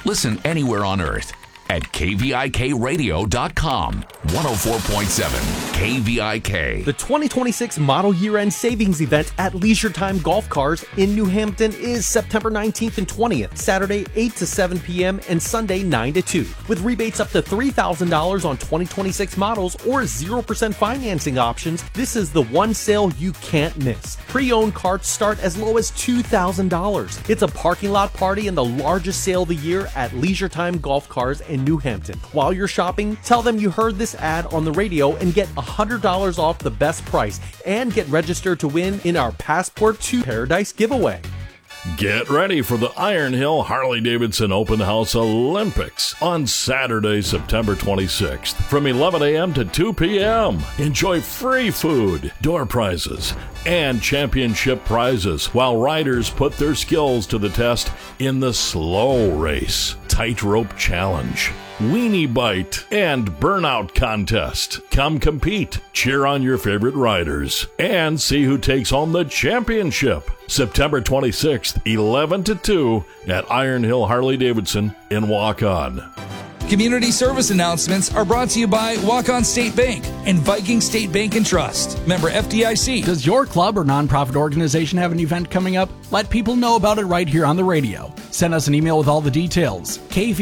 Listen anywhere on earth at kvikradio.com. 104.7 KVIK. The 2026 Model Year-End Savings Event at Leisure Time Golf Cars in New Hampton is September 19th and 20th, Saturday 8 to 7 p.m. and Sunday 9 to 2. With rebates up to $3,000 on 2026 models or 0% financing options, this is the one sale you can't miss. Pre-owned carts start as low as $2,000. It's a parking lot party and the largest sale of the year at Leisure Time Golf Cars in New Hampton. While you're shopping, tell them you heard this ad on the radio and get $100 off the best price and get registered to win in our Passport to Paradise giveaway. Get ready for the Iron Hill Harley-Davidson Open House Olympics on Saturday, September 26th from 11 a.m. to 2 p.m. Enjoy free food, door prizes, and championship prizes while riders put their skills to the test in the slow race, tightrope challenge, weenie bite, and burnout contest. Come compete, cheer on your favorite riders, and see who takes home the championship. September 26th, 11 to 2 at Iron Hill Harley-Davidson in Waukon. Community service announcements are brought to you by Waukon State Bank and Viking State Bank and Trust. Member FDIC. Does your club or nonprofit organization have an event coming up? Let people know about it right here on the radio. Send us an email with all the details.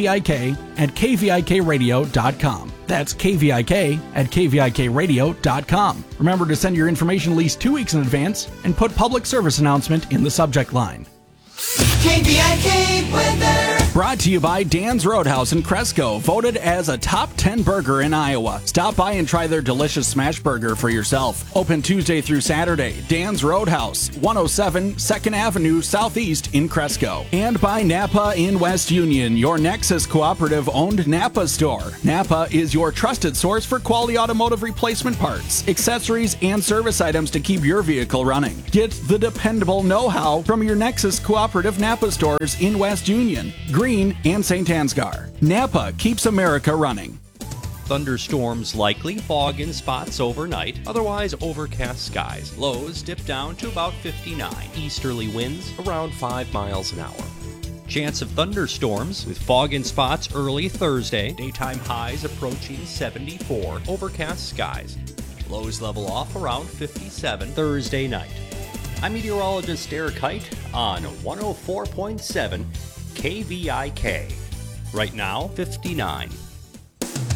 kvik@kvikradio.com. That's kvik@kvikradio.com. Remember to send your information at least 2 weeks in advance and put public service announcement in the subject line. KVIK weather. Brought to you by Dan's Roadhouse in Cresco, voted as a top 10 burger in Iowa. Stop by and try their delicious smash burger for yourself. Open Tuesday through Saturday. Dan's Roadhouse, 107 2nd Avenue Southeast in Cresco. And by Napa in West Union, your Nexus Cooperative-owned Napa store. Napa is your trusted source for quality automotive replacement parts, accessories, and service items to keep your vehicle running. Get the dependable know-how from your Nexus Cooperative Napa stores in West Union, Green, and St. Ansgar. Napa keeps America running. Thunderstorms likely, fog in spots overnight, otherwise overcast skies. Lows dip down to about 59. Easterly winds around 5 miles an hour. Chance of thunderstorms with fog in spots early Thursday. Daytime highs approaching 74. Overcast skies. Lows level off around 57 Thursday night. I'm meteorologist Derek Height on 104.7 KVIK. Right now, 59.